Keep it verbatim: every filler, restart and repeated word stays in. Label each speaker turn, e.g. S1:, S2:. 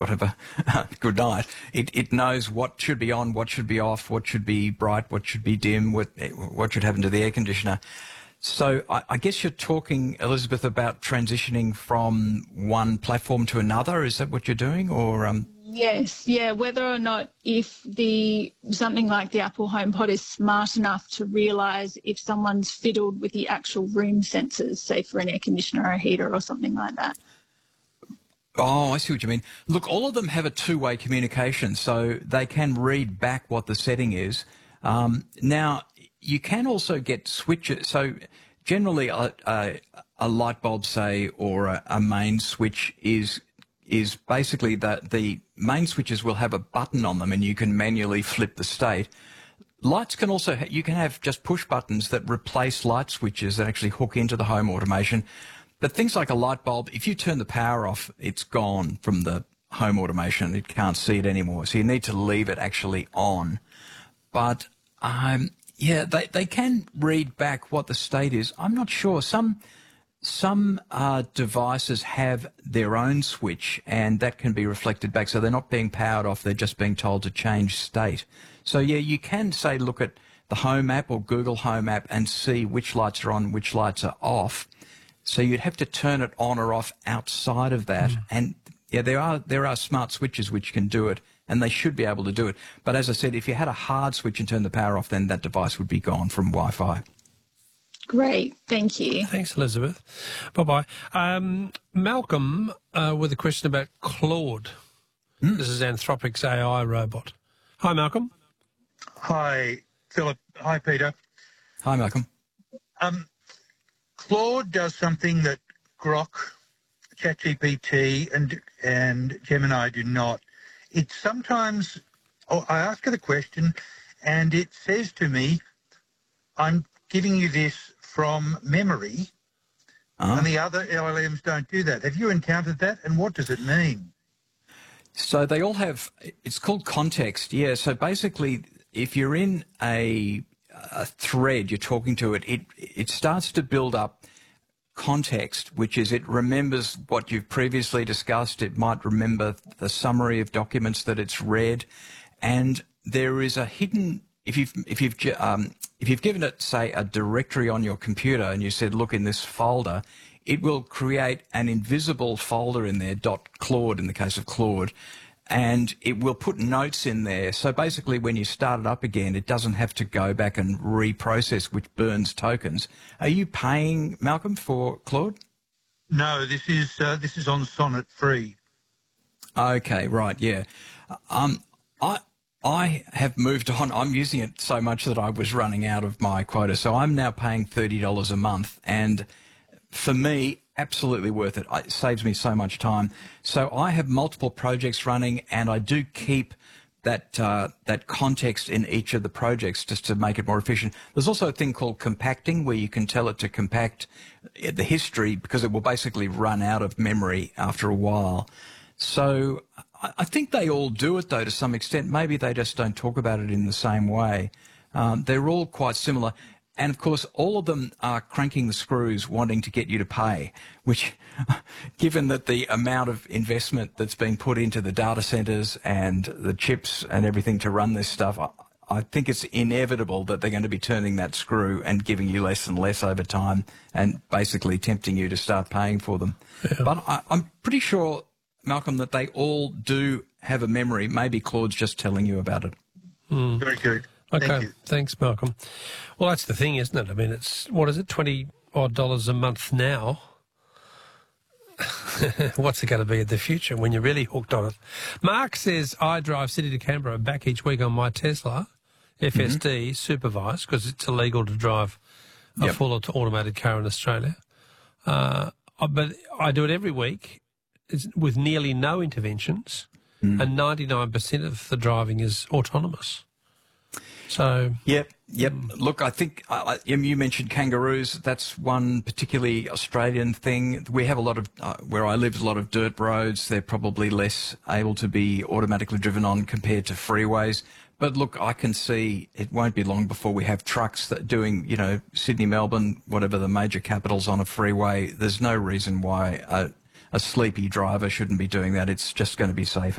S1: whatever, good night. It, it knows what should be on, what should be off, what should be bright, what should be dim, what, what should happen to the air conditioner. So I, I guess you're talking, Elizabeth, about transitioning from one platform to another. Is that what you're doing? Or um...
S2: Yes, yeah, whether or not if the something like the Apple HomePod is smart enough to realise if someone's fiddled with the actual room sensors, say for an air conditioner or a heater or something like that.
S1: Oh, I see what you mean. Look, all of them have a two-way communication, so they can read back what the setting is. Um, now, you can also get switches. So generally a, a, a light bulb, say, or a, a main switch is is basically that the main switches will have a button on them and you can manually flip the state. Lights can also, you can have just push buttons that replace light switches that actually hook into the home automation. But things like a light bulb, if you turn the power off, it's gone from the home automation. It can't see it anymore. So you need to leave it actually on. But, um, yeah, they, they can read back what the state is. I'm not sure. Some... Some uh, devices have their own switch and that can be reflected back. So they're not being powered off, they're just being told to change state. So, yeah, you can, say, look at the Home app or Google Home app and see which lights are on, which lights are off. So you'd have to turn it on or off outside of that. Mm. And, yeah, there are, there are smart switches which can do it and they should be able to do it. But as I said, if you had a hard switch and turned the power off, then that device would be gone from Wi-Fi.
S2: Great, thank you.
S3: Thanks, Elizabeth. Bye-bye. Um, Malcolm uh, with a question about Claude. Mm. This is Anthropic's A I robot. Hi, Malcolm.
S4: Hi, Philip. Hi, Peter.
S1: Hi, Malcolm.
S4: Um, Claude does something that Grok, ChatGPT and, and Gemini do not. It sometimes, oh, I ask it a question and it says to me, I'm giving you this from memory, uh-huh. and the other L L Ms don't do that. Have you encountered that, and what does it mean?
S1: So they all have, it's called context, yeah. So basically, if you're in a, a thread, you're talking to it, it, it starts to build up context, which is it remembers what you've previously discussed. It might remember the summary of documents that it's read, and there is a hidden, if you've, if you've, um, if you've given it, say, a directory on your computer and you said, look in this folder, it will create an invisible folder in there, .claude in the case of Claude, and it will put notes in there. So basically when you start it up again, it doesn't have to go back and reprocess, which burns tokens. Are you paying, Malcolm, for Claude?
S4: No, this is, uh, this is on Sonnet free.
S1: Okay, right, yeah. Um, I... I have moved on. I'm using it so much that I was running out of my quota. So I'm now paying thirty dollars a month. And for me, absolutely worth it. It saves me so much time. So I have multiple projects running and I do keep that, uh, that context in each of the projects just to make it more efficient. There's also a thing called compacting where you can tell it to compact the history because it will basically run out of memory after a while. So I think they all do it, though, to some extent. Maybe they just don't talk about it in the same way. Um, they're all quite similar. And, of course, all of them are cranking the screws, wanting to get you to pay, which, given that the amount of investment that's being put into the data centres and the chips and everything to run this stuff, I, I think it's inevitable that they're going to be turning that screw and giving you less and less over time and basically tempting you to start paying for them. Yeah. But I, I'm pretty sure, Malcolm, that they all do have a memory. Maybe Claude's just telling you about it.
S3: Mm.
S4: Very good.
S3: Okay,
S4: Thank you.
S3: Thanks, Malcolm. Well, that's the thing, isn't it? I mean, it's, what is it, twenty odd dollars a month now? What's it going to be in the future when you're really hooked on it? Mark says, I drive City to Canberra back each week on my Tesla, F S D, mm-hmm. supervised, because it's illegal to drive a yep. full automated car in Australia. Uh, but I do it every week. It's with nearly no interventions, mm. and ninety-nine percent of the driving is autonomous. So,
S1: yep, yep. Look, I think uh, you mentioned kangaroos. That's one particularly Australian thing. We have a lot of, uh, where I live, a lot of dirt roads. They're probably less able to be automatically driven on compared to freeways. But look, I can see it won't be long before we have trucks that doing, you know, Sydney, Melbourne, whatever the major capitals on a freeway. There's no reason why a, a sleepy driver shouldn't be doing that. It's just going to be safer.